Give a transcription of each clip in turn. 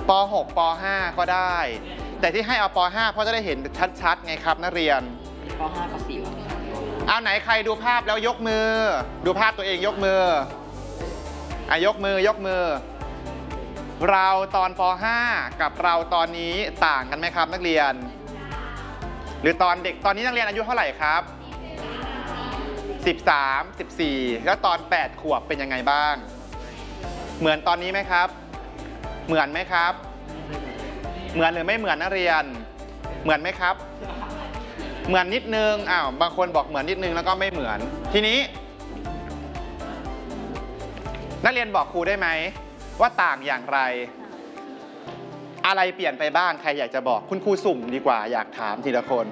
ป .6 ป .5 ก็ได้ แต่ที่ให้เอาป .5 เพราะจะได้เห็นชัดๆไงครับนักเรียนป .5 ก็4 วันเอาไหนใครดูภาพแล้วยกมือดูภาพตัวเองยกมือยกมือเราตอนป .5 กับเราตอนนี้ต่างกันไหมครับนักเรียนหรือตอนเด็กตอนนี้นักเรียนอายุเท่าไหร่ครับ13 14แล้วตอน8 ขวบเป็นยังไงบ้างเหมือนตอนนี้ไหมครับเหมือนไหมครับเหมือนหรือไม่เหมือนนักเรียนเหมือนไหมครับเหมือนนิดนึงบางคนบอกเหมือนนิดนึงแล้วก็ไม่เหมือนทีนี้นักเรียนบอกครูได้ไหมว่าต่างอย่างไรอะไรเปลี่ยนไปบ้างใครอยากจะบอกคุณครูสุ่มดีกว่าอยากถามทีละคน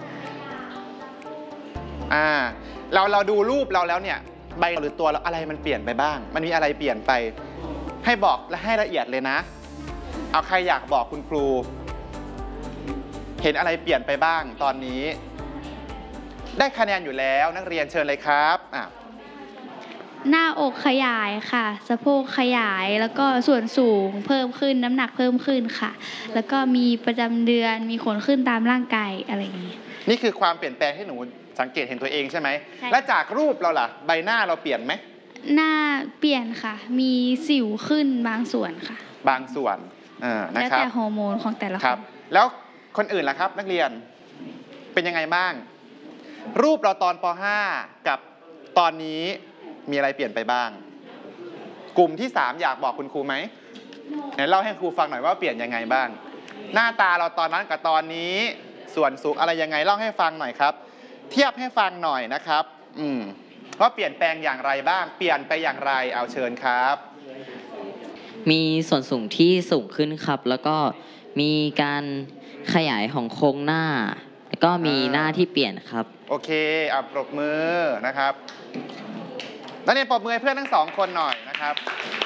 เราดูรูปเราแล้วเนี่ยใบหรือตัวเราอะไรมันเปลี่ยนไปบ้างมันมีอะไรเปลี่ยนไปให้บอกและให้ละเอียดเลยนะเอาใครอยากบอกคุณครูเห็นอะไรเปลี่ยนไปบ้างตอนนี้ได้คะแนนอยู่แล้วนักเรียนเชิญเลยครับหน้าอกขยายค่ะสะโพกขยายแล้วก็ส่วนสูงเพิ่มขึ้นน้ำหนักเพิ่มขึ้นค่ะแล้วก็มีประจำเดือนมีขนขึ้นตามร่างกายอะไรอย่างนี้นี่คือความเปลี่ยนแปลงที่หนูสังเกตเห็นตัวเองใช่ไหมและจากรูปเราล่ะใบหน้าเราเปลี่ยนไหมหน้าเปลี่ยนค่ะมีสิวขึ้นบางส่วนค่ะบางส่วนนะครับแล้วแต่ฮอร์โมนของแต่ละคนแล้วคนอื่นล่ะครับนักเรียนเป็นยังไงบ้างรูปเราตอนป .5 กับตอนนี้มีอะไรเปลี่ยนไปบ้างกลุ่มที่3อยากบอกคุณครูไหมไหนเล่าให้ครูฟังหน่อยว่าเปลี่ยนยังไงบ้างหน้าตาเราตอนนั้นกับตอนนี้ส่วนสูงอะไรยังไงเล่าให้ฟังหน่อยครับเทียบให้ฟังหน่อยนะครับว่าเปลี่ยนแปลงอย่างไรบ้างเปลี่ยนไปอย่างไรเอาเชิญครับมีส่วนสูงที่สูงขึ้นครับแล้วก็มีการขยายของโครงหน้าแล้วก็มีหน้าที่เปลี่ยนครับโอเคปรบมือนะครับนักเรียนปรบมือให้เพื่อนทั้งสองคนหน่อยนะครับ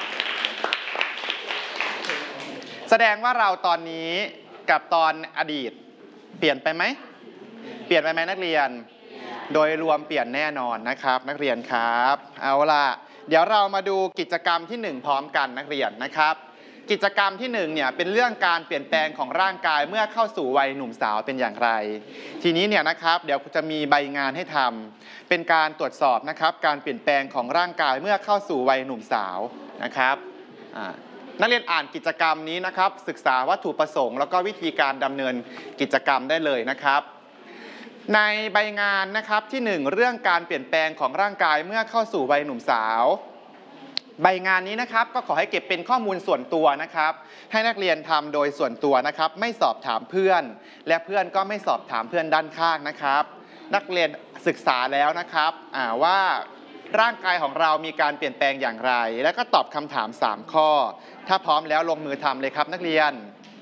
แสดงว่าเราตอนนี้กับตอนอดีตเปลี่ยนไปไหมเปลี่ยนไปไหมนักเรียนโดยรวมเปลี่ยนแน่นอนนะครับนักเรียนครับเอาล่ะเดี๋ยวเรามาดูกิจกรรมที่1พร้อมกันนักเรียนนะครับกิจกรรมที่1เนี่ยเป็นเรื่องการเปลี่ยนแปลงของร่างกายเมื่อเข้าสู่วัยหนุ่มสาวเป็นอย่างไรทีนี้เนี่ยนะครับเดี๋ยวจะมีใบงานให้ทำเป็นการตรวจสอบนะครับการเปลี่ยนแปลงของร่างกายเมื่อเข้าสู่วัยหนุ่มสาวนะครับนักเรียนอ่านกิจกรรมนี้นะครับศึกษาวัตถุประสงค์แล้วก็วิธีการดำเนินกิจกรรมได้เลยนะครับในใบงานนะครับที่1เรื่องการเปลี่ยนแปลงของร่างกายเมื่อเข้าสู่วัยหนุ่มสาวใบงานนี้นะครับก็ขอให้เก็บเป็นข้อมูลส่วนตัวนะครับให้นักเรียนทำโดยส่วนตัวนะครับไม่สอบถามเพื่อนและเพื่อนก็ไม่สอบถามเพื่อนด้านข้างนะครับนักเรียนศึกษาแล้วนะครับว่าร่างกายของเรามีการเปลี่ยนแปลงอย่างไรแล้วก็ตอบคำถาม3ข้อถ้าพร้อมแล้วลงมือทำเลยครับนักเรียน